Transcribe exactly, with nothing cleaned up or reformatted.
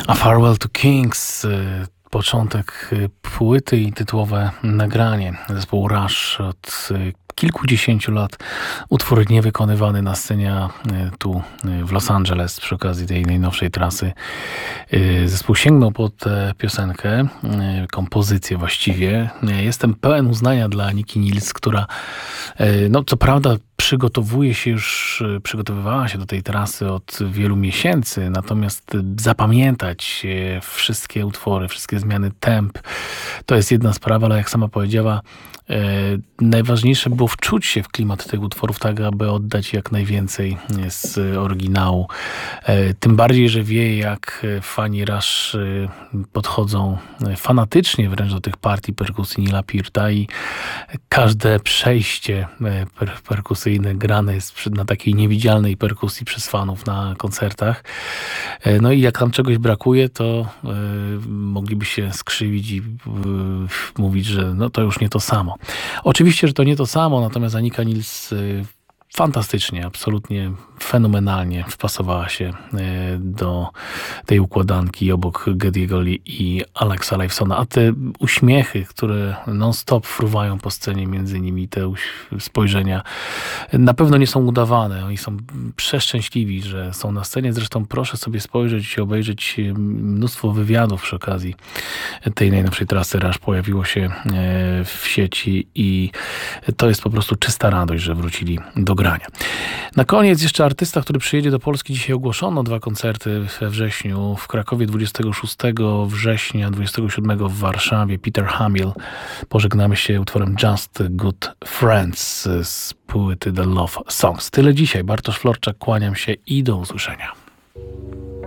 A Farewell to Kings, początek płyty i tytułowe nagranie zespołu Rush od kilkudziesięciu lat. Utwór niewykonywany na scenie tu w Los Angeles przy okazji tej najnowszej trasy. Zespół sięgnął po tę piosenkę, kompozycję właściwie. Jestem pełen uznania dla Nikki Nils, która no co prawda przygotowuje się już, przygotowywała się do tej trasy od wielu miesięcy, natomiast zapamiętać wszystkie utwory, wszystkie zmiany temp, to jest jedna sprawa, ale jak sama powiedziała, e, najważniejsze było wczuć się w klimat tych utworów, tak aby oddać jak najwięcej z oryginału. E, tym bardziej, że wie, jak fani Rush podchodzą fanatycznie wręcz do tych partii perkusji Nila Pearta i każde przejście per, perkusyjne grane jest na takiej niewidzialnej perkusji przez fanów na koncertach. No i jak tam czegoś brakuje, to y, mogliby się skrzywić i y, mówić, że no to już nie to samo. Oczywiście, że to nie to samo, natomiast Anika Nils y, fantastycznie, absolutnie fenomenalnie wpasowała się do tej układanki obok Gediego Lee i Alexa Lifesona. A te uśmiechy, które non-stop fruwają po scenie między nimi, te spojrzenia na pewno nie są udawane. Oni są przeszczęśliwi, że są na scenie. Zresztą proszę sobie spojrzeć i obejrzeć mnóstwo wywiadów przy okazji tej najnowszej trasy Rush pojawiło się w sieci i to jest po prostu czysta radość, że wrócili do grania. Na koniec jeszcze artysta, który przyjedzie do Polski. Dzisiaj ogłoszono dwa koncerty we wrześniu. W Krakowie dwudziestego szóstego września, dwudziestego siódmego w Warszawie. Peter Hamill. Pożegnamy się utworem Just Good Friends z płyty The Love Songs. Tyle dzisiaj. Bartosz Florczak, kłaniam się i do usłyszenia.